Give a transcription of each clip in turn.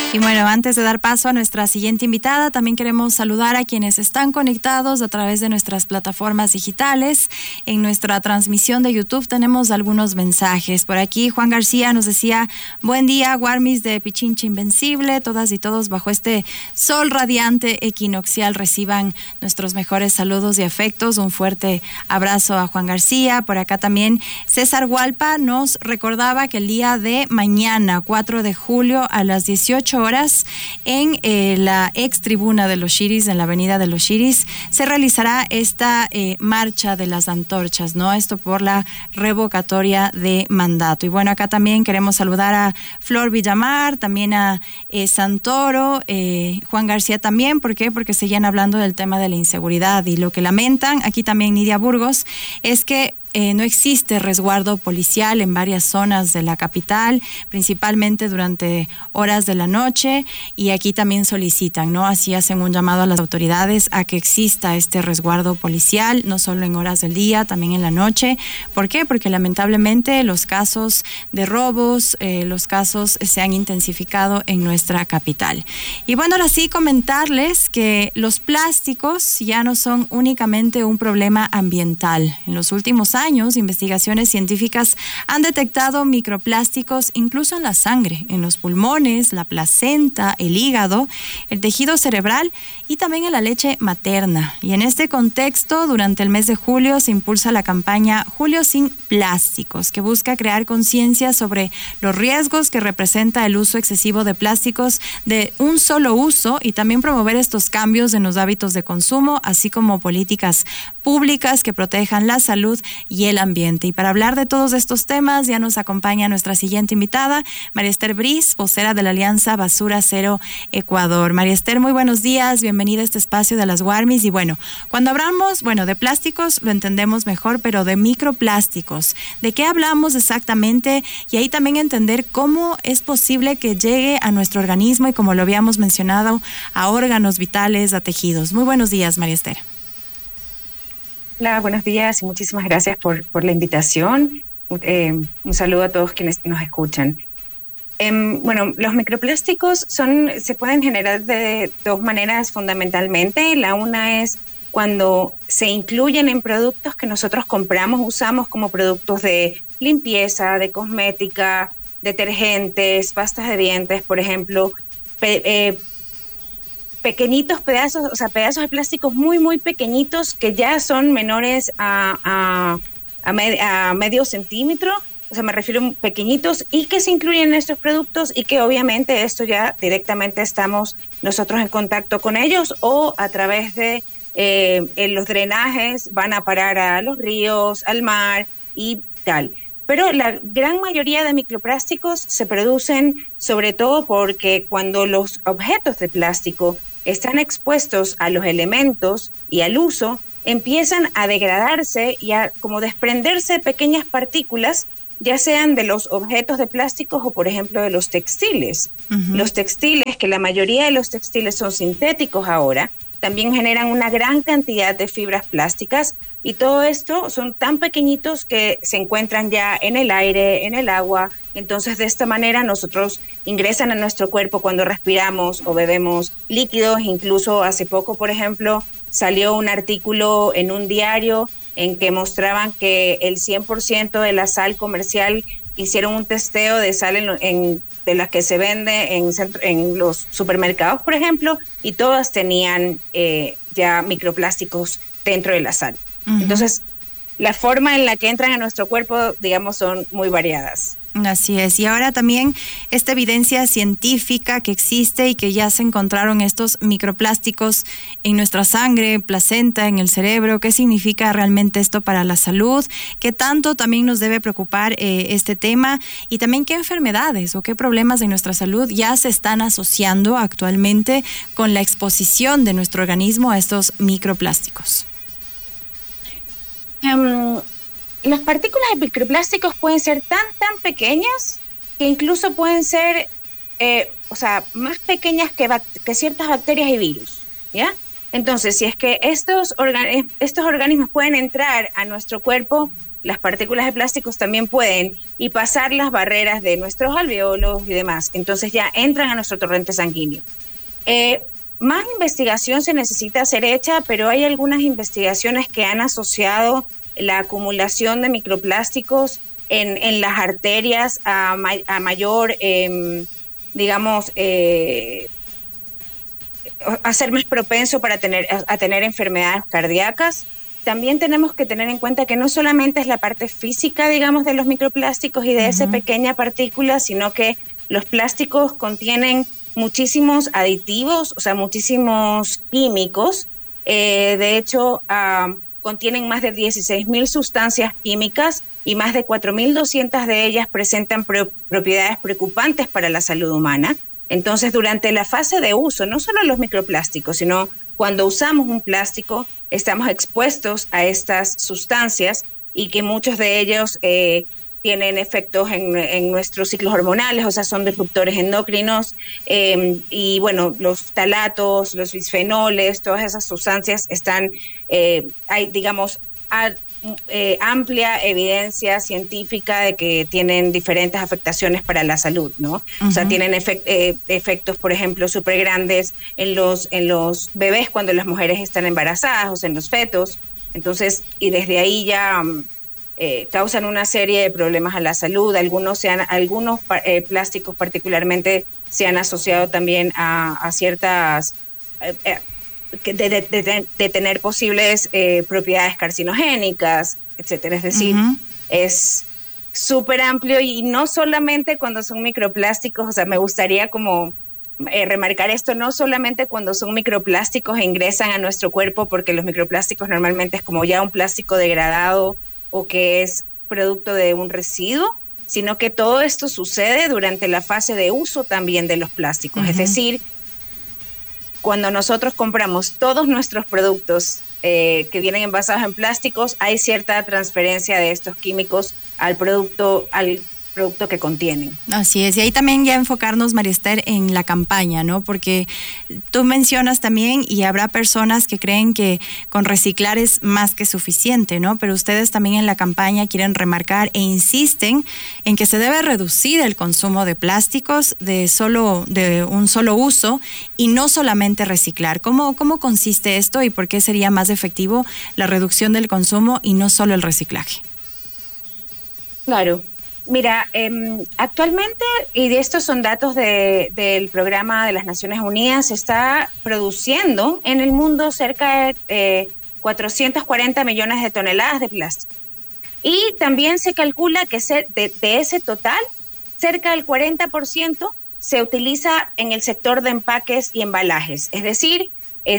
Y bueno, antes de dar paso a nuestra siguiente invitada, también queremos saludar a quienes están conectados a través de nuestras plataformas digitales. En nuestra transmisión de YouTube tenemos algunos mensajes. Por aquí Juan García nos decía: buen día, Warmis de Pichincha Invencible. Todas y todos bajo este sol radiante equinoccial reciban nuestros mejores saludos y afectos. Un fuerte abrazo a Juan García. Por acá también César Hualpa nos recordaba que el día de mañana, 4 de julio, a las 18 horas, en la ex tribuna de los Chiris, en la avenida de los Chiris, se realizará esta marcha de las antorchas, ¿no? Esto por la revocatoria de mandato. Y bueno, acá también queremos saludar a Flor Villamar, también a Santoro, Juan García también. ¿Por qué? Porque seguían hablando del tema de la inseguridad, y lo que lamentan, aquí también Nidia Burgos, es que no existe resguardo policial en varias zonas de la capital, principalmente durante horas de la noche, y aquí también solicitan, ¿no? Así hacen un llamado a las autoridades a que exista este resguardo policial, no solo en horas del día, también en la noche. ¿Por qué? Porque lamentablemente los casos de robos, los casos se han intensificado en nuestra capital. Y bueno, ahora sí comentarles que los plásticos ya no son únicamente un problema ambiental. En los últimos años, investigaciones científicas han detectado microplásticos incluso en la sangre, en los pulmones, la placenta, el hígado, el tejido cerebral y también en la leche materna. Y en este contexto, durante el mes de julio se impulsa la campaña Julio sin Plásticos, que busca crear conciencia sobre los riesgos que representa el uso excesivo de plásticos de un solo uso, y también promover estos cambios en los hábitos de consumo, así como políticas públicas que protejan la salud y el ambiente. Y para hablar de todos estos temas ya nos acompaña nuestra siguiente invitada, María Esther Briz, vocera de la Alianza Basura Cero Ecuador. María Esther, muy buenos días, bienvenida a este espacio de las Warmis. Y bueno, cuando hablamos, de plásticos lo entendemos mejor, pero de microplásticos, ¿de qué hablamos exactamente? Y ahí también entender cómo es posible que llegue a nuestro organismo y, como lo habíamos mencionado, a órganos vitales, a tejidos. Muy buenos días, María Esther. Hola, buenos días y muchísimas gracias por la invitación. Un saludo a todos quienes nos escuchan. Los microplásticos se pueden generar de dos maneras fundamentalmente. La una es cuando se incluyen en productos que nosotros compramos, usamos como productos de limpieza, de cosmética, detergentes, pastas de dientes, por ejemplo, pequeñitos pedazos, pedazos de plásticos muy, muy pequeñitos que ya son menores a medio centímetro, me refiero a pequeñitos, y que se incluyen en estos productos, y que obviamente esto ya directamente estamos nosotros en contacto con ellos, o a través de los drenajes van a parar a los ríos, al mar y tal. Pero la gran mayoría de microplásticos se producen sobre todo porque cuando los objetos de plástico están expuestos a los elementos y al uso, empiezan a degradarse y a como desprenderse pequeñas partículas, ya sean de los objetos de plásticos o, por ejemplo, de los textiles. Uh-huh. Los textiles, que la mayoría de los textiles son sintéticos ahora, también generan una gran cantidad de fibras plásticas, y todo esto son tan pequeñitos que se encuentran ya en el aire, en el agua. Entonces, de esta manera nosotros ingresan a nuestro cuerpo cuando respiramos o bebemos líquidos. Incluso hace poco, por ejemplo, salió un artículo en un diario en que mostraban que el 100% de la sal comercial, hicieron un testeo de sal de las que se vende en los supermercados, por ejemplo, y todas tenían ya microplásticos dentro de la sal. Uh-huh. Entonces, la forma en la que entran a nuestro cuerpo, digamos, son muy variadas. Así es. Y ahora también esta evidencia científica que existe y que ya se encontraron estos microplásticos en nuestra sangre, placenta, en el cerebro. ¿Qué significa realmente esto para la salud? ¿Qué tanto también nos debe preocupar este tema? Y también qué enfermedades o qué problemas de nuestra salud ya se están asociando actualmente con la exposición de nuestro organismo a estos microplásticos. Las partículas de microplásticos pueden ser tan pequeñas que incluso pueden ser más pequeñas que ciertas bacterias y virus, ¿ya? Entonces, si es que estos organismos pueden entrar a nuestro cuerpo, las partículas de plásticos también pueden y pasar las barreras de nuestros alveolos y demás. Entonces ya entran a nuestro torrente sanguíneo. Más investigación se necesita ser hecha, pero hay algunas investigaciones que han asociado la acumulación de microplásticos en las arterias a mayor, digamos, a ser más propenso a tener enfermedades cardíacas. También tenemos que tener en cuenta que no solamente es la parte física, digamos, de los microplásticos y de esa pequeña partícula, sino que los plásticos contienen muchísimos aditivos, o sea, muchísimos químicos. De hecho, contienen más de 16.000 sustancias químicas y más de 4.200 de ellas presentan propiedades preocupantes para la salud humana. Entonces, durante la fase de uso, no solo los microplásticos, sino cuando usamos un plástico, estamos expuestos a estas sustancias y que muchos de ellos tienen efectos en nuestros ciclos hormonales, o sea, son disruptores endocrinos, y bueno, los ftalatos, los bisfenoles, todas esas sustancias están, hay, digamos, amplia evidencia científica de que tienen diferentes afectaciones para la salud, ¿no? O sea, tienen efectos, por ejemplo, súper grandes en los bebés cuando las mujeres están embarazadas, o sea, en los fetos. Entonces, y desde ahí ya causan una serie de problemas a la salud. Algunos plásticos particularmente se han asociado también a ciertas... de tener posibles propiedades carcinogénicas, etcétera. Es decir, es súper amplio y no solamente cuando son microplásticos, o sea, me gustaría como remarcar esto, no solamente cuando son microplásticos e ingresan a nuestro cuerpo, porque los microplásticos normalmente es como ya un plástico degradado o que es producto de un residuo, sino que todo esto sucede durante la fase de uso también de los plásticos. Es decir, cuando nosotros compramos todos nuestros productos que vienen envasados en plásticos, hay cierta transferencia de estos químicos al producto que contienen. Así es, y ahí también ya enfocarnos, María Esther, en la campaña, ¿no? Porque tú mencionas también, y habrá personas que creen que con reciclar es más que suficiente, ¿no? Pero ustedes también en la campaña quieren remarcar e insisten en que se debe reducir el consumo de plásticos de un solo uso y no solamente reciclar. ¿Cómo consiste esto y por qué sería más efectivo la reducción del consumo y no solo el reciclaje? Claro. Mira, actualmente, y de estos son datos del programa de las Naciones Unidas, se está produciendo en el mundo cerca de 440 millones de toneladas de plástico. Y también se calcula que de ese total, cerca del 40% se utiliza en el sector de empaques y embalajes, es decir,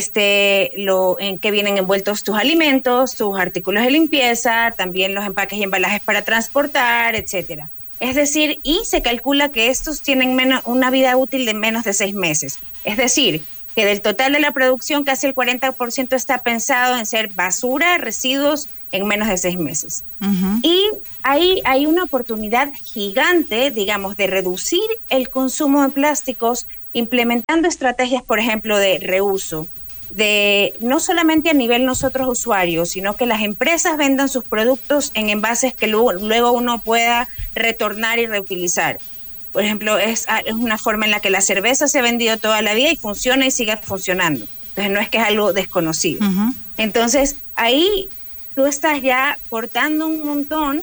en que vienen envueltos tus alimentos, tus artículos de limpieza, también los empaques y embalajes para transportar, etcétera. Es decir, y se calcula que estos tienen una vida útil de menos de 6 meses. Es decir, que del total de la producción, casi el 40% está pensado en ser basura, residuos, en menos de 6 meses. Y ahí hay una oportunidad gigante, digamos, de reducir el consumo de plásticos implementando estrategias, por ejemplo, de reuso, de no solamente a nivel nosotros usuarios, sino que las empresas vendan sus productos en envases que luego uno pueda retornar y reutilizar. Por ejemplo, es una forma en la que la cerveza se ha vendido toda la vida y funciona y sigue funcionando. Entonces no es que es algo desconocido. Entonces ahí tú estás ya cortando un montón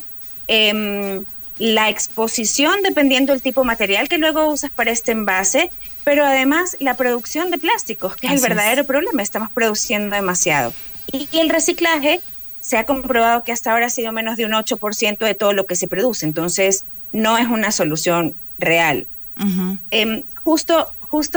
la exposición dependiendo del tipo de material que luego usas para este envase, pero además la producción de plásticos, que es el verdadero problema, estamos produciendo demasiado. Y el reciclaje se ha comprobado que hasta ahora ha sido menos de un 8% de todo lo que se produce, entonces no es una solución real. Justo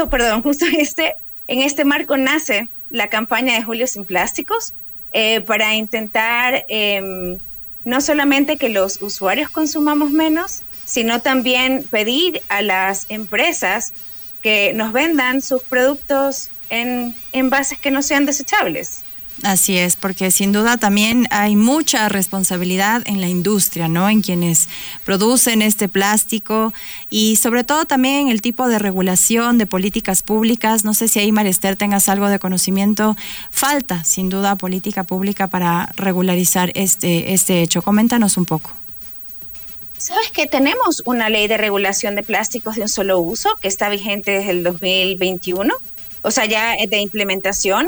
en este marco nace la campaña de Julio Sin Plásticos, para intentar no solamente que los usuarios consumamos menos, sino también pedir a las empresas que nos vendan sus productos en envases que no sean desechables. Así es, porque sin duda también hay mucha responsabilidad en la industria, ¿no? En quienes producen este plástico y sobre todo también el tipo de regulación de políticas públicas. No sé si ahí, María Esther, tengas algo de conocimiento. Falta, sin duda, política pública para regularizar este hecho. Coméntanos un poco. ¿Sabes que tenemos una ley de regulación de plásticos de un solo uso que está vigente desde el 2021? O sea, ya es de implementación.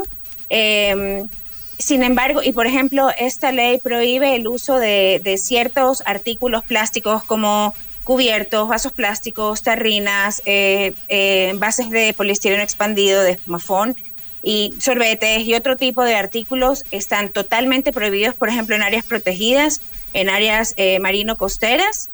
Sin embargo, y por ejemplo, esta ley prohíbe el uso de ciertos artículos plásticos como cubiertos, vasos plásticos, tarrinas, envases de poliestireno expandido, de espumafón y sorbetes y otro tipo de artículos están totalmente prohibidos, por ejemplo, en áreas protegidas, en áreas marino-costeras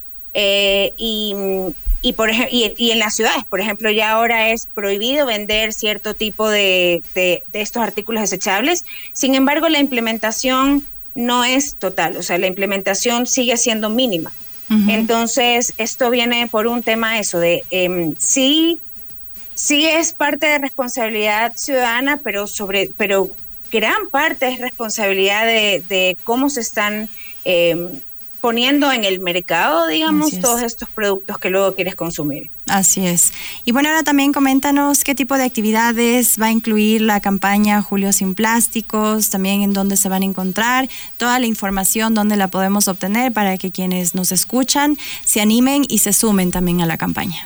y en las ciudades, por ejemplo, ya ahora es prohibido vender cierto tipo de estos artículos desechables. Sin embargo, la implementación no es total, o sea, la implementación sigue siendo mínima. Uh-huh. Entonces, esto viene por un tema de sí es parte de responsabilidad ciudadana, pero gran parte es responsabilidad de cómo se están poniendo en el mercado, digamos, todos estos productos que luego quieres consumir. Así es. Y bueno, ahora también coméntanos qué tipo de actividades va a incluir la campaña Julio Sin Plásticos, también en dónde se van a encontrar, toda la información, dónde la podemos obtener para que quienes nos escuchan se animen y se sumen también a la campaña.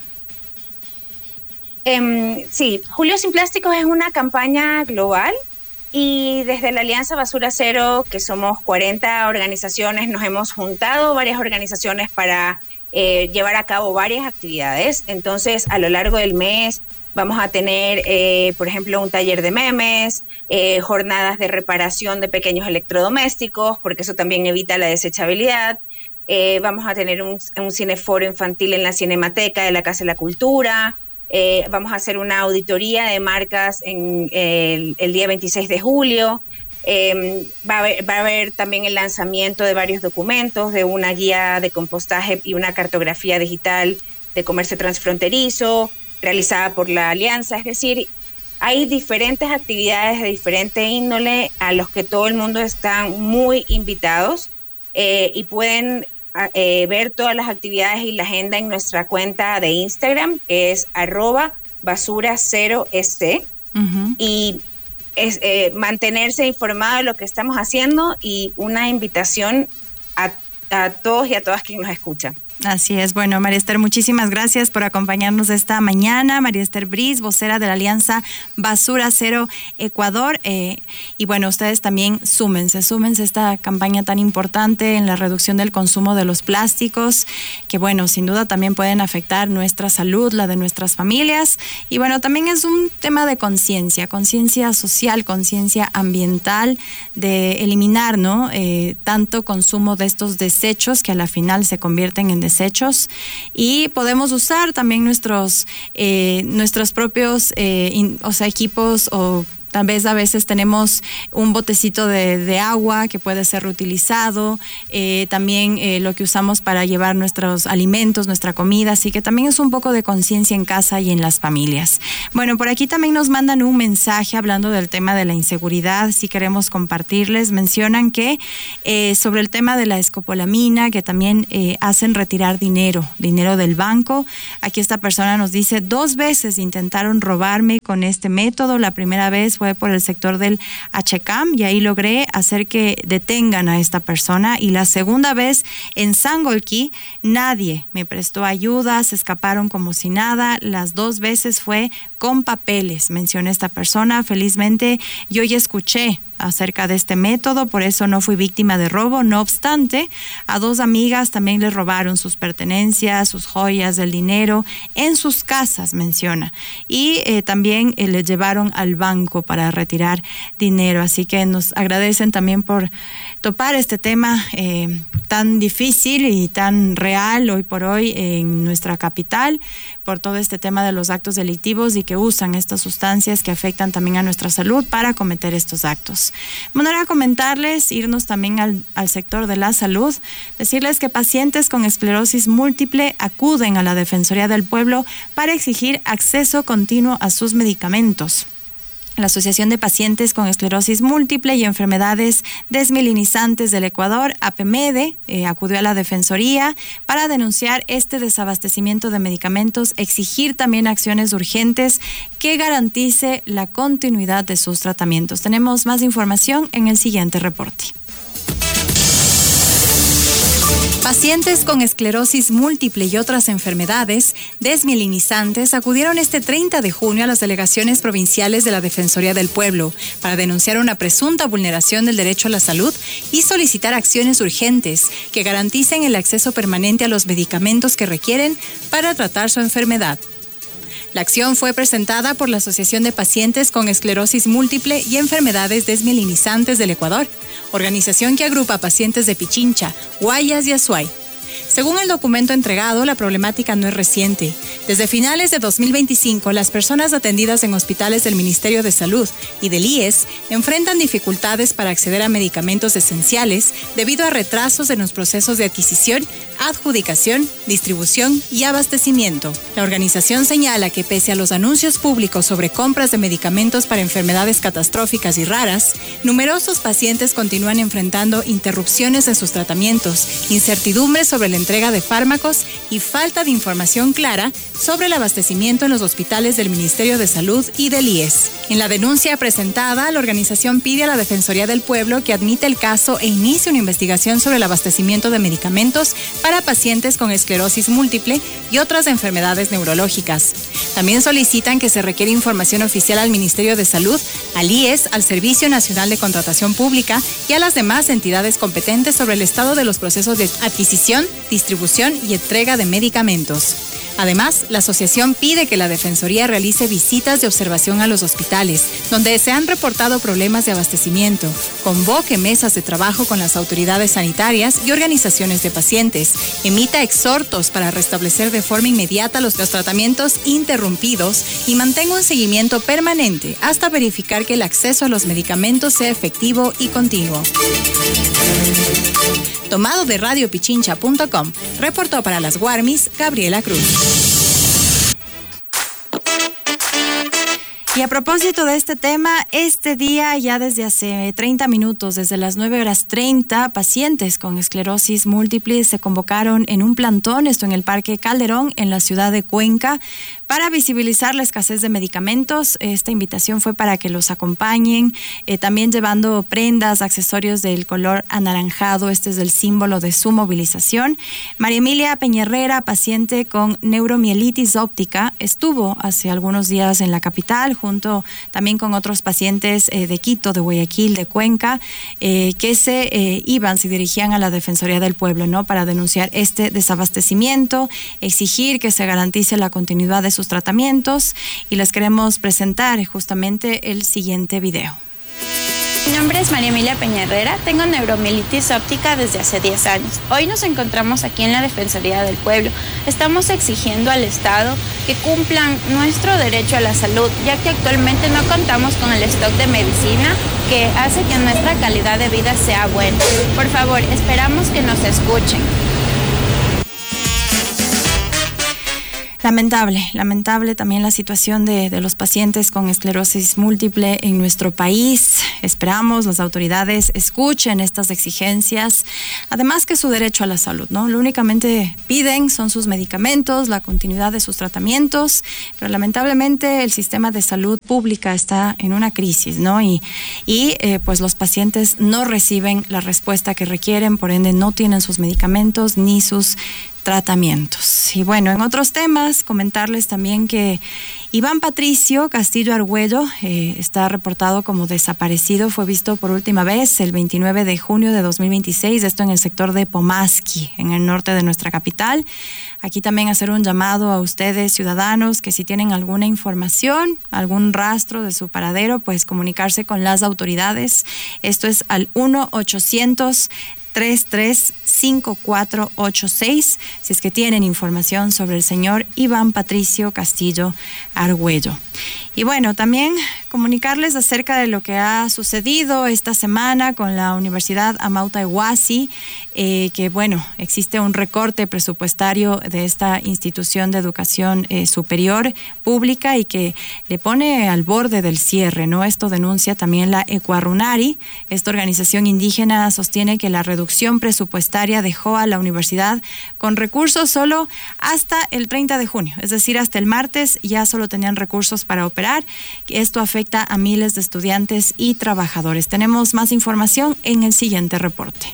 Sí, Julio Sin Plásticos es una campaña global. Y desde la Alianza Basura Cero, que somos 40 organizaciones, nos hemos juntado varias organizaciones para llevar a cabo varias actividades. Entonces, a lo largo del mes vamos a tener, por ejemplo, un taller de memes, jornadas de reparación de pequeños electrodomésticos, porque eso también evita la desechabilidad. Vamos a tener un cineforo infantil en la Cinemateca de la Casa de la Cultura. Vamos a hacer una auditoría de marcas en el día 26 de julio. Va a haber también el lanzamiento de varios documentos, de una guía de compostaje y una cartografía digital de comercio transfronterizo, realizada por la Alianza. Es decir, hay diferentes actividades de diferente índole a los que todo el mundo está muy invitados y pueden ver todas las actividades y la agenda en nuestra cuenta de Instagram, que es @basura0est. Uh-huh. Y es mantenerse informado de lo que estamos haciendo y una invitación a todos y a todas quienes nos escuchan. Así es. Bueno, María Esther, muchísimas gracias por acompañarnos esta mañana. María Esther Briz, vocera de la Alianza Basura Cero Ecuador. Y bueno, ustedes también súmense a esta campaña tan importante en la reducción del consumo de los plásticos, que bueno, sin duda también pueden afectar nuestra salud, la de nuestras familias. Y bueno, también es un tema de conciencia social, conciencia ambiental, de eliminar, ¿no? Tanto consumo de estos desechos que a la final se convierten en desechos, y podemos usar también nuestros propios equipos, o tal vez a veces tenemos un botecito de agua que puede ser reutilizado, también lo que usamos para llevar nuestros alimentos, nuestra comida, así que también es un poco de conciencia en casa y en las familias. Bueno, por aquí también nos mandan un mensaje hablando del tema de la inseguridad, si queremos compartirles. Mencionan que sobre el tema de la escopolamina, que también hacen retirar dinero del banco. Aquí esta persona nos dice: 2 veces intentaron robarme con este método. La primera vez fue por el sector del Achecam y ahí logré hacer que detengan a esta persona, y la segunda vez en Sangolquí nadie me prestó ayuda, se escaparon como si nada. Las 2 veces fue con papeles, menciona esta persona. Felizmente yo ya escuché acerca de este método, por eso no fui víctima de robo. No obstante, a 2 amigas también les robaron sus pertenencias, sus joyas, el dinero en sus casas, menciona, y también les llevaron al banco para retirar dinero. Así que nos agradecen también por topar este tema tan difícil y tan real hoy por hoy en nuestra capital, por todo este tema de los actos delictivos y que usan estas sustancias que afectan también a nuestra salud para cometer estos actos. Bueno, ahora comentarles, irnos también al sector de la salud, decirles que pacientes con esclerosis múltiple acuden a la Defensoría del Pueblo para exigir acceso continuo a sus medicamentos. La Asociación de Pacientes con Esclerosis Múltiple y Enfermedades Desmielinizantes del Ecuador, APMEDE, acudió a la Defensoría para denunciar este desabastecimiento de medicamentos, exigir también acciones urgentes que garantice la continuidad de sus tratamientos. Tenemos más información en el siguiente reporte. Pacientes con esclerosis múltiple y otras enfermedades desmielinizantes acudieron este 30 de junio a las delegaciones provinciales de la Defensoría del Pueblo para denunciar una presunta vulneración del derecho a la salud y solicitar acciones urgentes que garanticen el acceso permanente a los medicamentos que requieren para tratar su enfermedad. La acción fue presentada por la Asociación de Pacientes con Esclerosis Múltiple y Enfermedades Desmielinizantes del Ecuador, organización que agrupa pacientes de Pichincha, Guayas y Azuay. Según el documento entregado, la problemática no es reciente. Desde finales de 2025, las personas atendidas en hospitales del Ministerio de Salud y del IES enfrentan dificultades para acceder a medicamentos esenciales debido a retrasos en los procesos de adquisición, adjudicación, distribución y abastecimiento. La organización señala que pese a los anuncios públicos sobre compras de medicamentos para enfermedades catastróficas y raras, numerosos pacientes continúan enfrentando interrupciones en sus tratamientos, incertidumbres sobre la entrega de fármacos y falta de información clara sobre el abastecimiento en los hospitales del Ministerio de Salud y del IES. En la denuncia presentada, la organización pide a la Defensoría del Pueblo que admita el caso e inicie una investigación sobre el abastecimiento de medicamentos para pacientes con esclerosis múltiple y otras enfermedades neurológicas. También solicitan que se requiera información oficial al Ministerio de Salud, al IES, al Servicio Nacional de Contratación Pública y a las demás entidades competentes sobre el estado de los procesos de adquisición, distribución y entrega de medicamentos. Además, la asociación pide que la Defensoría realice visitas de observación a los hospitales, donde se han reportado problemas de abastecimiento, convoque mesas de trabajo con las autoridades sanitarias y organizaciones de pacientes, emita exhortos para restablecer de forma inmediata los tratamientos interrumpidos y mantenga un seguimiento permanente hasta verificar que el acceso a los medicamentos sea efectivo y continuo. Tomado de radiopichincha.com, reportó para las Guarmis Gabriela Cruz. Y a propósito de este tema, este día ya desde hace 30 minutos, desde las 9:30, pacientes con esclerosis múltiple se convocaron en un plantón, esto en el Parque Calderón, en la ciudad de Cuenca, para visibilizar la escasez de medicamentos. Esta invitación fue para que los acompañen, también llevando prendas, accesorios del color anaranjado. Este es el símbolo de su movilización. María Emilia Peñerrera, paciente con neuromielitis óptica, estuvo hace algunos días en la capital, junto también con otros pacientes de Quito, de Guayaquil, de Cuenca, que se dirigían a la Defensoría del Pueblo, ¿no?, para denunciar este desabastecimiento, exigir que se garantice la continuidad de sus tratamientos, y les queremos presentar justamente el siguiente video. Mi nombre es María Emilia Peñerrera, tengo neuromielitis óptica desde hace 10 años. Hoy nos encontramos aquí en la Defensoría del Pueblo. Estamos exigiendo al Estado que cumplan nuestro derecho a la salud, ya que actualmente no contamos con el stock de medicina que hace que nuestra calidad de vida sea buena. Por favor, esperamos que nos escuchen. Lamentable también la situación de los pacientes con esclerosis múltiple en nuestro país. Esperamos las autoridades escuchen estas exigencias, además que su derecho a la salud, ¿no? Lo únicamente piden son sus medicamentos, la continuidad de sus tratamientos, pero lamentablemente el sistema de salud pública está en una crisis, ¿no? Y pues los pacientes no reciben la respuesta que requieren, por ende no tienen sus medicamentos ni sus tratamientos. Y bueno, en otros temas, comentarles también que Iván Patricio Castillo Argüello está reportado como desaparecido. Fue visto por última vez el 29 de junio de 2026, esto en el sector de Pomasqui, en el norte de nuestra capital. Aquí también hacer un llamado a ustedes, ciudadanos, que si tienen alguna información, algún rastro de su paradero, pues comunicarse con las autoridades. Esto es al 1-800-33 5486, si es que tienen información sobre el señor Iván Patricio Castillo Argüello. Y bueno, también comunicarles acerca de lo que ha sucedido esta semana con la Universidad Amauta Iguazí, que bueno, existe un recorte presupuestario de esta institución de educación superior pública y que le pone al borde del cierre, ¿no? Esto denuncia también la Ecuarunari. Esta organización indígena sostiene que la reducción presupuestaria dejó a la universidad con recursos solo hasta el 30 de junio, es decir, hasta el martes ya solo tenían recursos para operar. Esto afecta a miles de estudiantes y trabajadores. Tenemos más información en el siguiente reporte.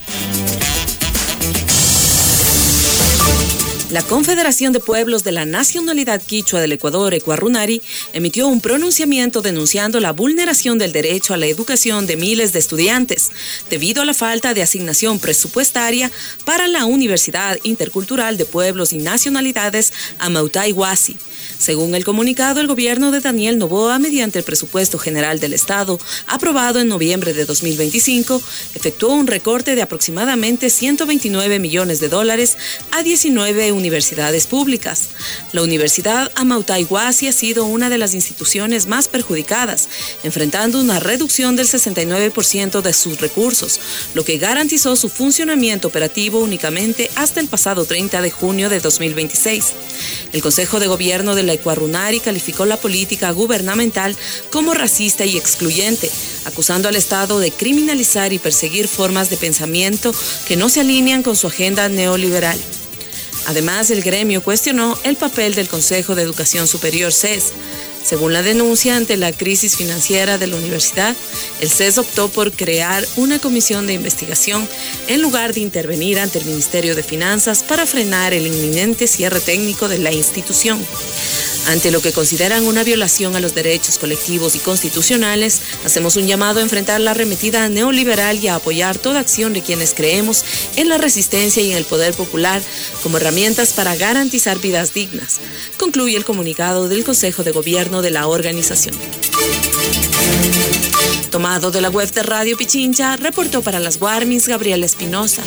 La Confederación de Pueblos de la Nacionalidad Quichua del Ecuador, Ecuarunari, emitió un pronunciamiento denunciando la vulneración del derecho a la educación de miles de estudiantes, debido a la falta de asignación presupuestaria para la Universidad Intercultural de Pueblos y Nacionalidades Amauta Iguazí. Según el comunicado, el gobierno de Daniel Noboa, mediante el presupuesto general del Estado, aprobado en noviembre de 2025, efectuó un recorte de aproximadamente $129 millones a 19 universidades públicas. La Universidad Amauta Iguazí ha sido una de las instituciones más perjudicadas, enfrentando una reducción del 69% de sus recursos, lo que garantizó su funcionamiento operativo únicamente hasta el pasado 30 de junio de 2026. El Consejo de Gobierno de la Ecuarunari calificó la política gubernamental como racista y excluyente, acusando al Estado de criminalizar y perseguir formas de pensamiento que no se alinean con su agenda neoliberal. Además, el gremio cuestionó el papel del Consejo de Educación Superior, CES. Según la denuncia, ante la crisis financiera de la universidad, el CES optó por crear una comisión de investigación en lugar de intervenir ante el Ministerio de Finanzas para frenar el inminente cierre técnico de la institución. Ante lo que consideran una violación a los derechos colectivos y constitucionales, hacemos un llamado a enfrentar la arremetida neoliberal y a apoyar toda acción de quienes creemos en la resistencia y en el poder popular como herramientas para garantizar vidas dignas, concluye el comunicado del Consejo de Gobierno de la organización. Tomado de la web de Radio Pichincha, reportó para las Guarmis Gabriela Espinosa.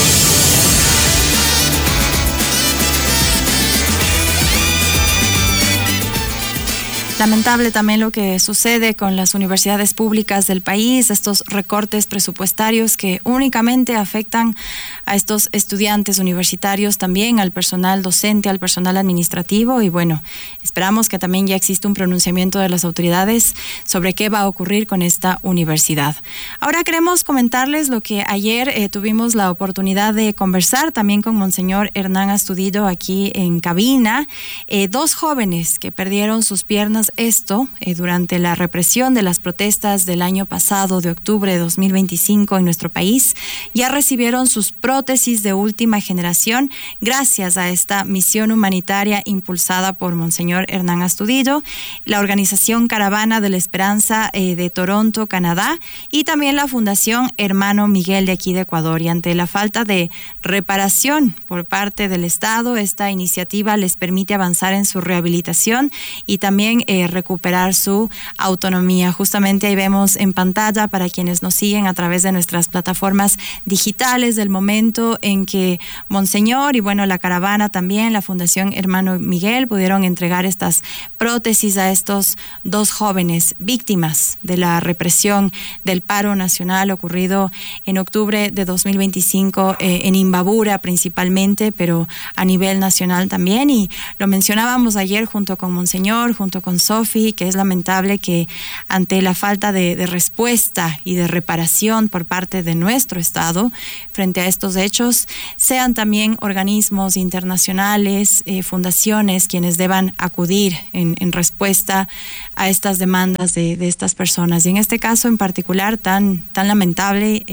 Lamentable también lo que sucede con las universidades públicas del país, estos recortes presupuestarios que únicamente afectan a estos estudiantes universitarios, también al personal docente, al personal administrativo y bueno, esperamos que también ya exista un pronunciamiento de las autoridades sobre qué va a ocurrir con esta universidad. Ahora queremos comentarles lo que ayer tuvimos la oportunidad de conversar también con Monseñor Hernán Astudillo aquí en cabina, dos jóvenes que perdieron sus piernas durante la represión de las protestas del año pasado de octubre de 2025 en nuestro país, ya recibieron sus prótesis de última generación gracias a esta misión humanitaria impulsada por Monseñor Hernán Astudillo, la organización Caravana de la Esperanza de Toronto, Canadá, y también la Fundación Hermano Miguel de aquí de Ecuador. Y ante la falta de reparación por parte del Estado, esta iniciativa les permite avanzar en su rehabilitación y también recuperar su autonomía. Justamente ahí vemos en pantalla para quienes nos siguen a través de nuestras plataformas digitales del momento en que Monseñor y bueno, la caravana también, la Fundación Hermano Miguel pudieron entregar estas prótesis a estos dos jóvenes víctimas de la represión del paro nacional ocurrido en octubre de 2025 en Imbabura principalmente, pero a nivel nacional también. Y lo mencionábamos ayer junto con Monseñor, junto con Sofi, que es lamentable que ante la falta de respuesta y de reparación por parte de nuestro Estado frente a estos hechos, sean también organismos internacionales, fundaciones, quienes deban acudir en respuesta a estas demandas de estas personas. Y en este caso en particular tan lamentable,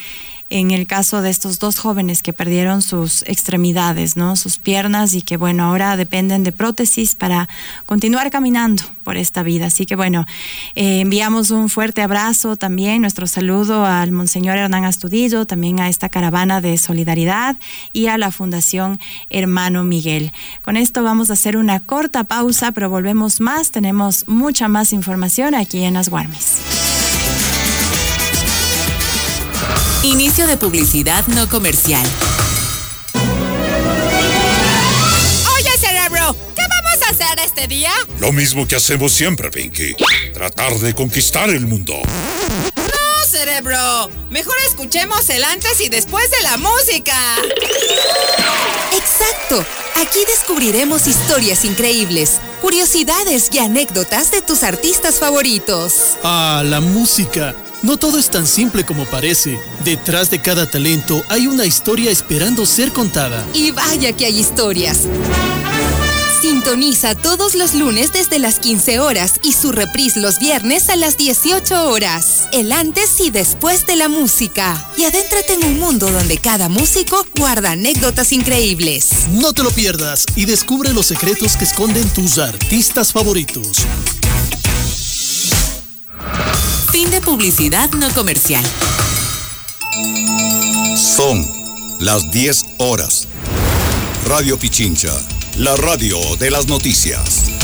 en el caso de estos dos jóvenes que perdieron sus extremidades, ¿no? Sus piernas y que bueno, ahora dependen de prótesis para continuar caminando por esta vida. Así que bueno, enviamos un fuerte abrazo también, nuestro saludo al Monseñor Hernán Astudillo, también a esta caravana de solidaridad y a la Fundación Hermano Miguel. Con esto vamos a hacer una corta pausa, pero volvemos más, tenemos mucha más información aquí en Las Guarmis. Inicio de publicidad no comercial. hacer este día? Lo mismo que hacemos siempre, Pinky. Tratar de conquistar el mundo. ¡No, cerebro! Mejor escuchemos el antes y después de la música. ¡Exacto! Aquí descubriremos historias increíbles, curiosidades y anécdotas de tus artistas favoritos. Ah, la música. No todo es tan simple como parece. Detrás de cada talento hay una historia esperando ser contada. Y vaya que hay historias. Sintoniza todos los lunes desde las 15 horas y su reprise los viernes a las 18 horas. El antes y después de la música. Y adéntrate en un mundo donde cada músico guarda anécdotas increíbles. No te lo pierdas y descubre los secretos que esconden tus artistas favoritos. Fin de publicidad no comercial. Son las 10 horas. Radio Pichincha, la radio de las noticias.